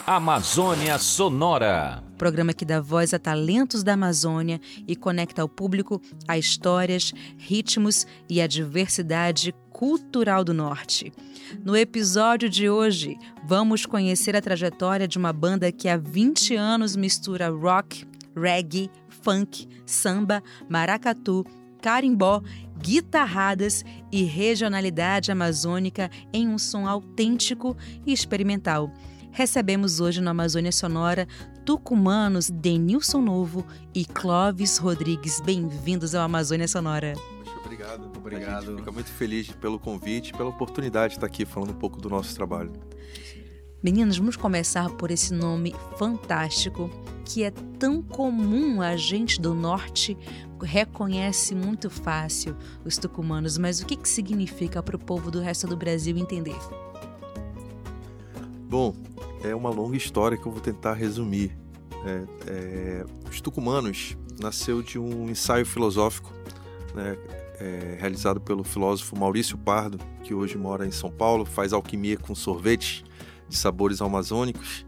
Amazônia Sonora. Programa que dá voz a talentos da Amazônia e conecta ao público a histórias, ritmos e a diversidade cultural do Norte. No episódio de hoje, vamos conhecer a trajetória de uma banda que há 20 anos mistura rock, reggae, funk, samba, maracatu, carimbó, guitarradas e regionalidade amazônica em um som autêntico e experimental. Recebemos hoje no Amazônia Sonora tucumanos Denilson Novo e Clóvis Rodrigues. Bem-vindos ao Amazônia Sonora. Obrigado. A gente fica muito feliz pelo convite e pela oportunidade de estar aqui falando um pouco do nosso trabalho. Meninos, vamos começar por esse nome fantástico que é tão comum, a gente do Norte reconhece muito fácil os tucumanos, mas o que significa para o povo do resto do Brasil entender? Bom, é uma longa história que eu vou tentar resumir. Os tucumanos nasceu de um ensaio filosófico, né, realizado pelo filósofo Maurício Pardo, que hoje mora em São Paulo, faz alquimia com sorvetes de sabores amazônicos.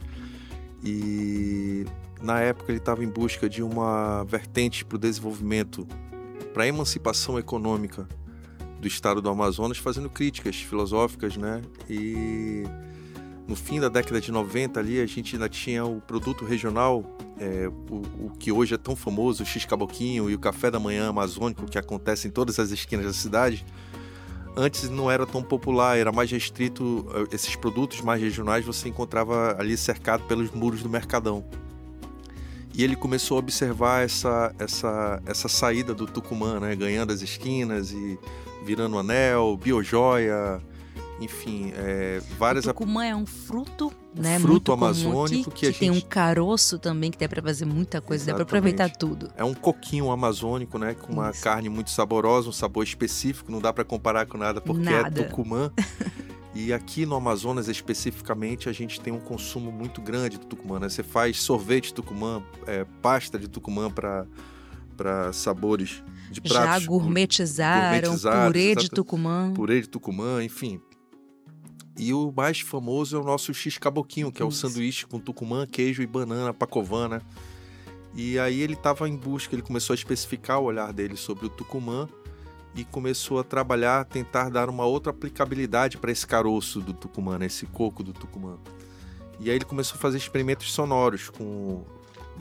E na época ele estava em busca de uma vertente para o desenvolvimento, para a emancipação econômica do estado do Amazonas, fazendo críticas filosóficas, né? E no fim da década de 90 ali a gente ainda tinha o produto regional, o que hoje é tão famoso, o X-Caboquinho e o café da manhã amazônico, que acontece em todas as esquinas da cidade. Antes não era tão popular, era mais restrito, esses produtos mais regionais você encontrava ali cercado pelos muros do Mercadão. E ele começou a observar essa saída do Tucumã, né, ganhando as esquinas e virando anel, biojoia, enfim, várias... O tucumã é um fruto, né, fruto muito amazônico que tem um caroço também, que dá para fazer muita coisa, dá para aproveitar tudo. É um coquinho amazônico, né, com uma carne muito saborosa, um sabor específico, não dá para comparar com nada porque é tucumã. E aqui no Amazonas especificamente a gente tem um consumo muito grande do tucumã, né? Você faz sorvete de tucumã, pasta de tucumã para sabores de pratos. Já gourmetizaram, purê de tucumã. Purê de tucumã, enfim. E o mais famoso é o nosso X-Caboquinho, que é o sanduíche com tucumã, queijo e banana pacovana. E aí ele estava em busca, ele começou a especificar o olhar dele sobre o tucumã e começou a trabalhar, tentar dar uma outra aplicabilidade para esse caroço do tucumã, né, esse coco do tucumã. E aí ele começou a fazer experimentos sonoros com